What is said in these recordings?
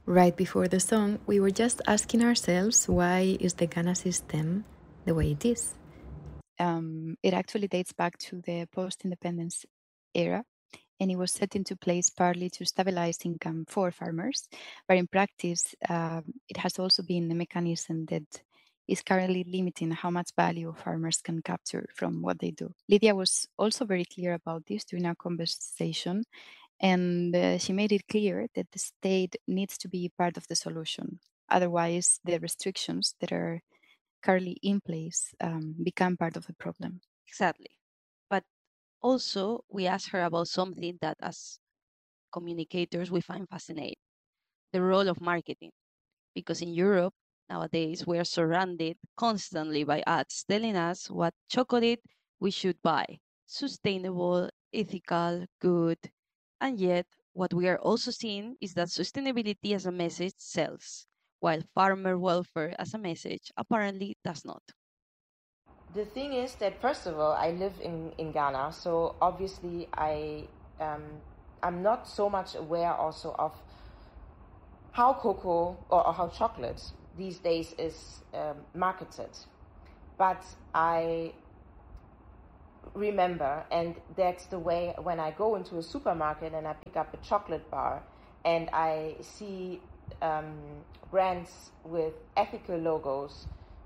Right before the song, we were just asking ourselves, why is the Ghana system the way it is? It actually dates back to the post-independence era, and it was set into place partly to stabilize income for farmers. But in practice, it has also been a mechanism that is currently limiting how much value farmers can capture from what they do. Lydia was also very clear about this during our conversation, and she made it clear that the state needs to be part of the solution. Otherwise, the restrictions that are currently in place become part of the problem. Exactly. But also, we asked her about something that as communicators we find fascinating, the role of marketing. Because in Europe, nowadays, we are surrounded constantly by ads telling us what chocolate we should buy sustainable, ethical, good. And yet, what we are also seeing is that sustainability as a message sells, while farmer welfare as a message apparently does not. The thing is that, first of all, I live in Ghana, so obviously I'm not so much aware also of how cocoa or how chocolate these days is marketed. But I remember, and that's the way when I go into a supermarket and I pick up a chocolate bar and I see brands with ethical logos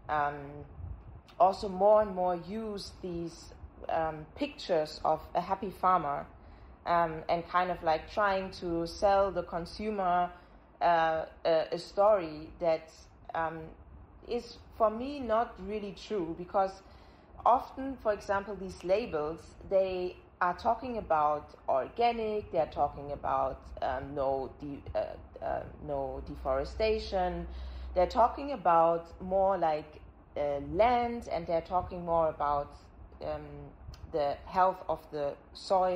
also more and more use these pictures of a happy farmer and kind of like trying to sell the consumer a story that is for me not really true, because often, for example, these labels, they are talking about organic, they're talking about no deforestation, they're talking about more like land, and they're talking more about the health of the soil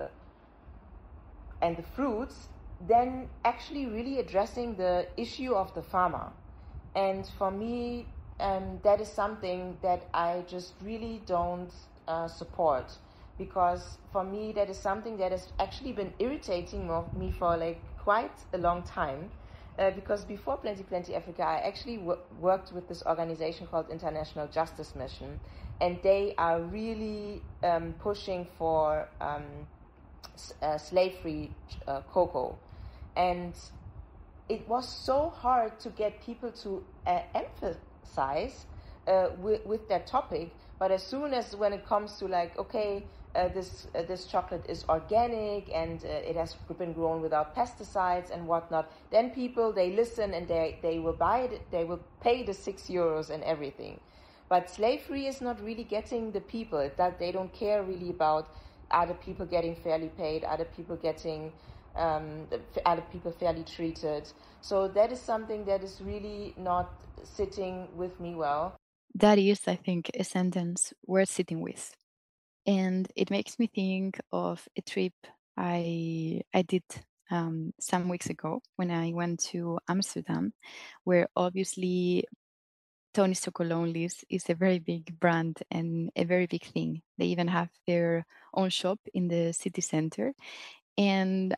and the fruits, than actually really addressing the issue of the farmer. And for me, that is something that I just really don't support, because for me that is something that has actually been irritating me for like quite a long time. Because before Plenty Plenty Africa, I actually worked with this organization called International Justice Mission, and they are really pushing for slave-free cocoa. And it was so hard to get people to emphasize with that topic. But as soon as when it comes to like, okay, this chocolate is organic and it has been grown without pesticides and whatnot, then people, they listen and they will buy it, they will pay the €6 and everything. But slavery is not really getting the people. That they don't care really about, are the people getting fairly paid, are the people getting other people fairly treated. So that is something that is really not sitting with me well. That is, I think, a sentence worth sitting with. And it makes me think of a trip I did some weeks ago when I went to Amsterdam, where obviously Tony's Chocolonely is a very big brand and a very big thing. They even have their own shop in the city center. And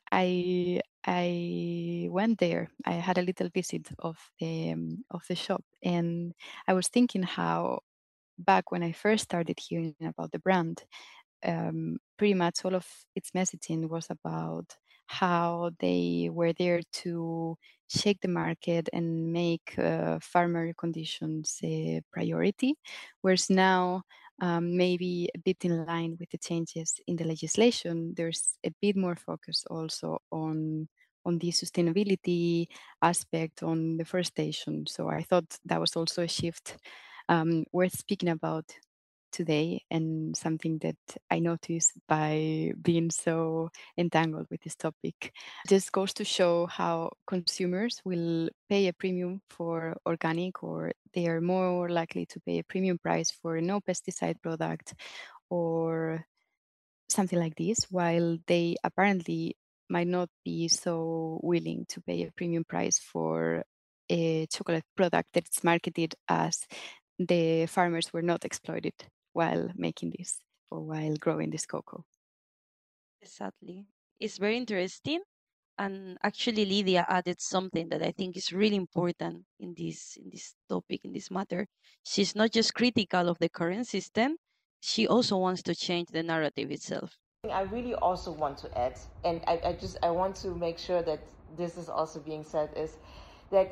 I went there. I had a little visit of the shop, and I was thinking how back when I first started hearing about the brand, pretty much all of its messaging was about how they were there to shake the market and make farmer conditions a priority, whereas now, maybe a bit in line with the changes in the legislation, there's a bit more focus also on the sustainability aspect, on deforestation. So I thought that was also a shift worth speaking about today, and something that I noticed by being so entangled with this topic. Just goes to show how consumers will pay a premium for organic, or they are more likely to pay a premium price for a no pesticide product or something like this, while they apparently might not be so willing to pay a premium price for a chocolate product that's marketed as the farmers were not exploited while making this or while growing this cocoa. Exactly. It's very interesting. And actually, Lydia added something that I think is really important in this topic, in this matter. She's not just critical of the current system; she also wants to change the narrative itself. I really also want to add, and I want to make sure that this is also being said, is that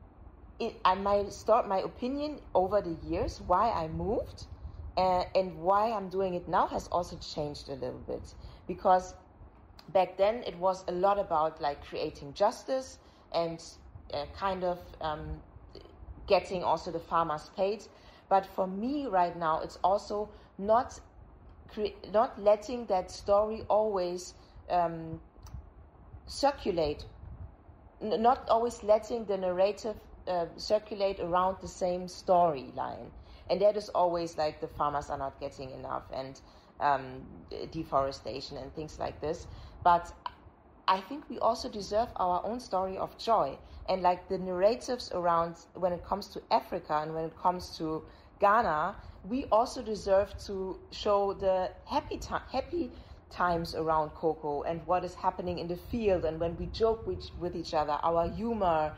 my opinion over the years why I moved and why I'm doing it now has also changed a little bit, because back then it was a lot about like creating justice and kind of getting also the farmers paid. But for me right now, it's also not letting that story always circulate, not always letting the narrative circulate around the same storyline. And that is always like the farmers are not getting enough and deforestation and things like this. But I think we also deserve our own story of joy. And like the narratives around when it comes to Africa and when it comes to Ghana, we also deserve to show the happy times around cocoa and what is happening in the field and when we joke with each other, our humor.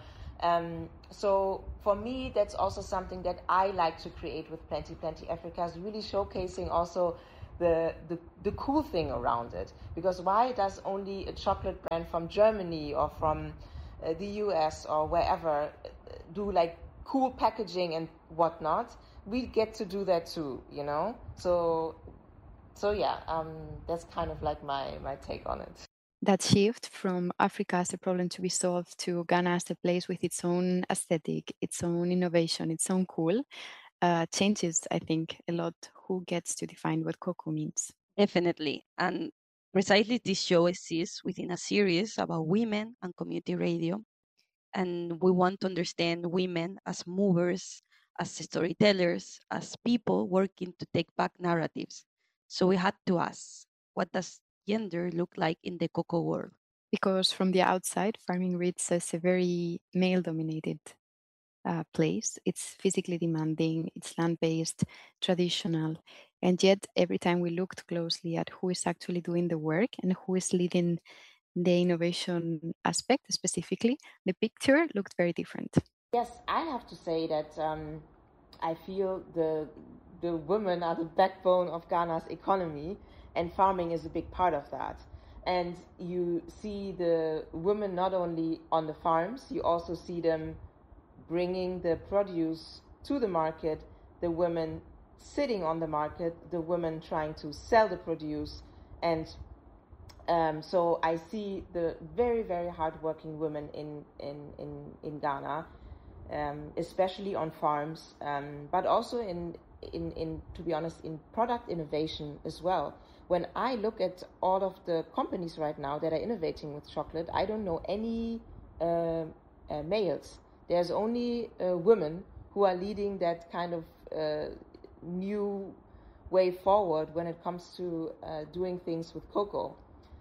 So for me, that's also something that I like to create with Plenty Plenty Africa, is really showcasing also the cool thing around it. Because why does only a chocolate brand from Germany or from the US or wherever do like cool packaging and whatnot? We get to do that too, you know? So yeah, that's kind of like my take on it. That shift from Africa as a problem to be solved to Ghana as a place with its own aesthetic, its own innovation, its own cool, changes, I think, a lot who gets to define what cocoa means. Definitely. And precisely this show exists within a series about women and community radio. And we want to understand women as movers, as storytellers, as people working to take back narratives. So we had to ask, what does gender look like in the cocoa world? Because from the outside, farming reads as a very male dominated place. It's physically demanding, it's land based, traditional. And yet, every time we looked closely at who is actually doing the work and who is leading the innovation aspect specifically, the picture looked very different. Yes, I have to say that I feel the women are the backbone of Ghana's economy, and farming is a big part of that. And you see the women not only on the farms, you also see them bringing the produce to the market, the women sitting on the market, the women trying to sell the produce. And so I see the very, very hardworking women in Ghana, especially on farms, but also in to be honest, in product innovation as well. When I look at all of the companies right now that are innovating with chocolate, I don't know any males. There's only women who are leading that kind of new way forward when it comes to doing things with cocoa.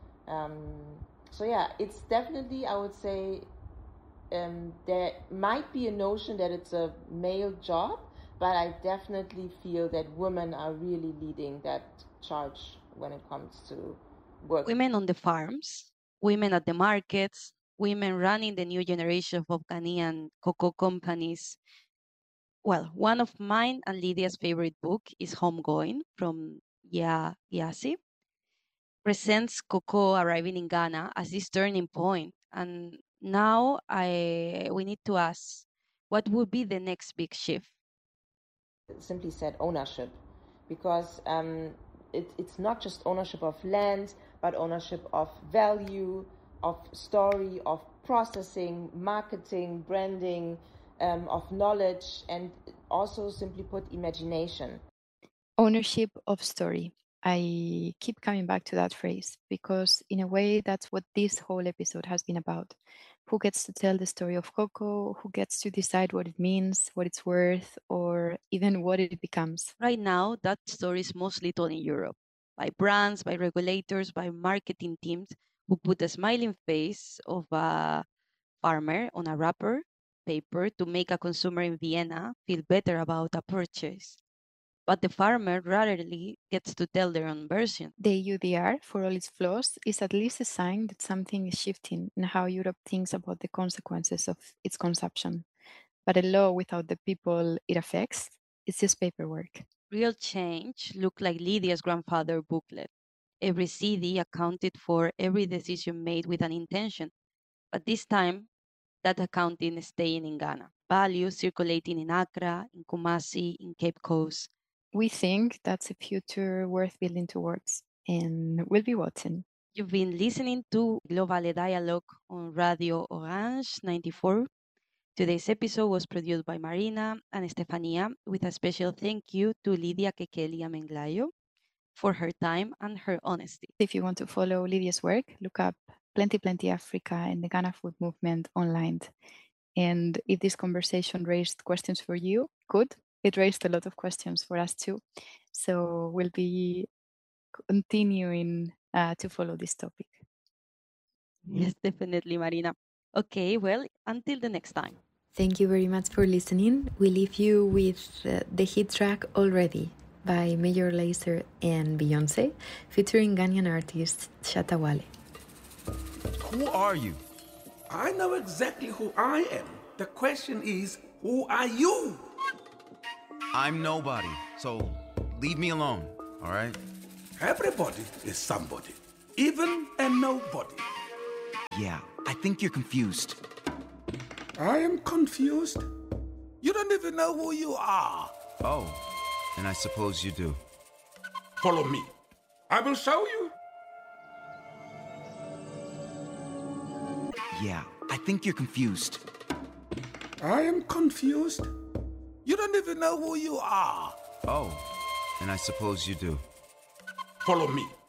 So yeah, it's definitely, I would say, there might be a notion that it's a male job, but I definitely feel that women are really leading that charge when it comes to work. Women on the farms, women at the markets, women running the new generation of Ghanaian cocoa companies. Well, one of mine and Lydia's favorite book is Homegoing from Gyasi. Presents cocoa arriving in Ghana as this turning point. And now we need to ask, what would be the next big shift? Simply said, ownership, because it's not just ownership of land, but ownership of value, of story, of processing, marketing, branding, of knowledge, and also, simply put, imagination. Ownership of story. I keep coming back to that phrase because, in a way, that's what this whole episode has been about. Who gets to tell the story of cocoa? Who gets to decide what it means, what it's worth, or even what it becomes? Right now, that story is mostly told in Europe by brands, by regulators, by marketing teams who put a smiling face of a farmer on a wrapper paper to make a consumer in Vienna feel better about a purchase. but the farmer rarely gets to tell their own version. The UDR, for all its flaws, is at least a sign that something is shifting in how Europe thinks about the consequences of its consumption. But a law without the people it affects is just paperwork. Real change looked like Lydia's grandfather booklet. Every CD accounted for every decision made with an intention, but this time that accounting is staying in Ghana. Values circulating in Accra, in Kumasi, in Cape Coast. We think that's a future worth building towards, and we'll be watching. You've been listening to Global Dialogue on Radio Orange 94. Today's episode was produced by Marina and Estefania, with a special thank you to Lydia Kekeli Amenglayo for her time and her honesty. If you want to follow Lydia's work, look up Plenty Plenty Africa and the Ghana Food Movement online. And if this conversation raised questions for you, good. It raised a lot of questions for us too. So we'll be continuing to follow this topic. Yes, definitely, Marina. Okay, well, until the next time. Thank you very much for listening. We leave you with the hit track Already by Major Lazer and Beyonce, featuring Ghanaian artist Shatta Wale. Who are you? I know exactly who I am. The question is, who are you? I'm nobody, so leave me alone, all right? Everybody is somebody, even a nobody. Yeah, I think you're confused. I am confused. You don't even know who you are. Oh, and I suppose you do. Follow me. I will show you. Yeah, I think you're confused. I am confused. You don't even know who you are. Oh, and I suppose you do. Follow me.